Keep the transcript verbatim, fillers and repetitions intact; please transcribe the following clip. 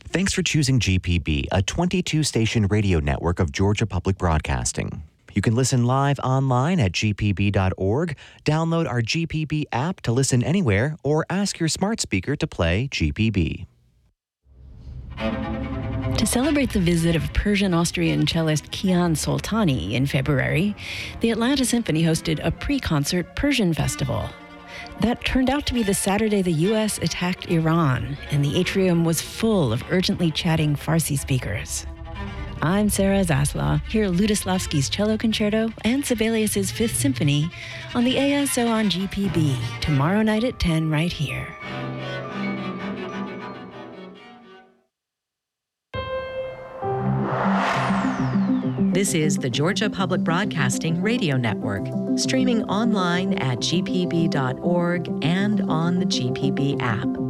Thanks for choosing G P B, a twenty-two station radio network of Georgia Public Broadcasting. You can listen live online at g p b dot org, download our G P B app to listen anywhere, or ask your smart speaker to play G P B. To celebrate the visit of Persian-Austrian cellist Kian Soltani in February, the Atlanta Symphony hosted a pre-concert Persian festival. That turned out to be the Saturday the U S attacked Iran, and the atrium was full of urgently chatting Farsi speakers. I'm Sarah Zasla. Hear Ludoslavsky's Cello Concerto and Sibelius's Fifth Symphony on the A S O on G P B tomorrow night at ten right here. This is the Georgia Public Broadcasting Radio Network, streaming online at g p b dot org and on the G P B app.